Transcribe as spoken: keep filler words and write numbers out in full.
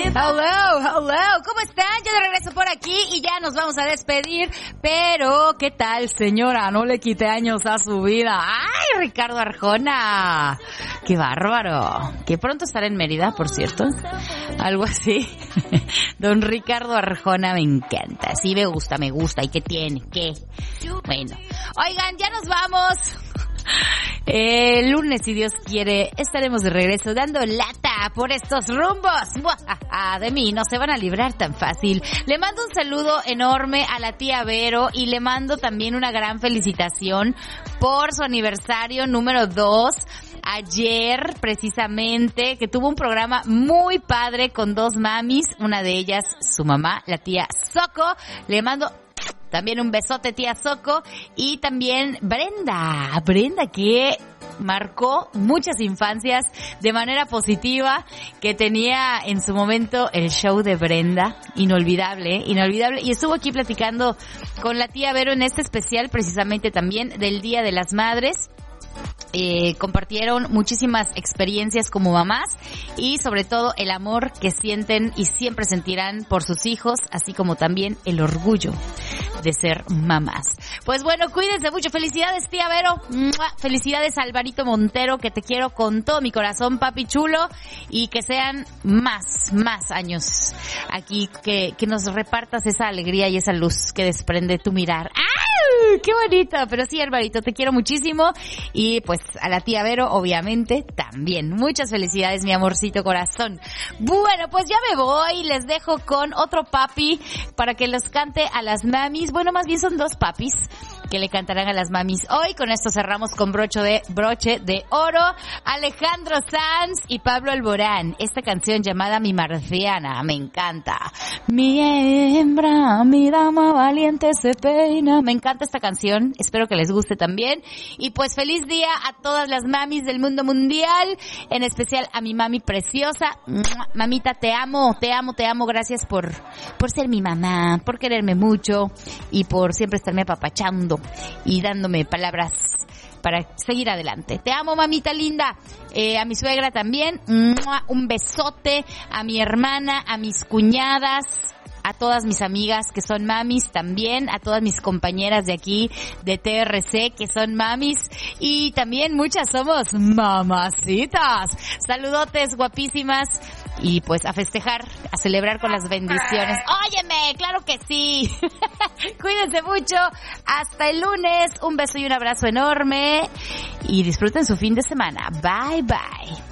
Hello, hello, ¿cómo están? Yo de regreso por aquí y ya nos vamos a despedir, pero ¿qué tal, señora? No le quite años a su vida. ¡Ay, Ricardo Arjona! ¡Qué bárbaro! Que pronto estará en Mérida, por cierto. Algo así. Don Ricardo Arjona me encanta. Sí, me gusta, me gusta. ¿Y qué tiene? ¿Qué? Bueno. Oigan, ya nos vamos. El lunes, si Dios quiere, estaremos de regreso dando lata por estos rumbos. De mí no se van a librar tan fácil. Le mando un saludo enorme a la tía Vero y le mando también una gran felicitación por su aniversario número dos. Ayer, precisamente, que tuvo un programa muy padre con dos mamis, una de ellas su mamá, la tía Soco. Le mando también un besote, tía Soco, y también Brenda, Brenda que marcó muchas infancias de manera positiva, que tenía en su momento el show de Brenda, inolvidable, inolvidable, y estuvo aquí platicando con la tía Vero en este especial precisamente también del Día de las Madres. Eh, compartieron muchísimas experiencias como mamás y sobre todo el amor que sienten y siempre sentirán por sus hijos, así como también el orgullo de ser mamás. Pues bueno, cuídense mucho. Felicidades, tía Vero. ¡Mua! Felicidades a Alvarito Montero, que te quiero con todo mi corazón, papi chulo, y que sean más, más años aquí, que, que nos repartas esa alegría y esa luz que desprende tu mirar. ¡Ay! ¡Qué bonito! Pero sí, Alvarito, te quiero muchísimo. Y pues a la tía Vero, obviamente, también. Muchas felicidades, mi amorcito corazón. Bueno, pues ya me voy. Les dejo con otro papi para que los cante a las mamis. Bueno, más bien son dos papis que le cantarán a las mamis hoy. Con esto cerramos con broche de, broche de oro. Alejandro Sanz y Pablo Alborán. Esta canción llamada Mi Marciana. Me encanta. Mi hembra, mi dama valiente se peina. Me encanta esta canción. Espero que les guste también. Y pues feliz día a todas las mamis del mundo mundial. En especial a mi mami preciosa. Mamita, te amo, te amo, te amo. Gracias por, por ser mi mamá, por quererme mucho y por siempre estarme apapachando y dándome palabras para seguir adelante. Te amo, mamita linda. Eh, a mi suegra también. Un besote. A mi hermana, a mis cuñadas, a todas mis amigas que son mamis también, a todas mis compañeras de aquí de T R C que son mamis, y también muchas somos mamacitas. Saludotes guapísimas y pues a festejar, a celebrar con las bendiciones. Óyeme, claro que sí. Cuídense mucho. Hasta el lunes. Un beso y un abrazo enorme y disfruten su fin de semana. Bye bye.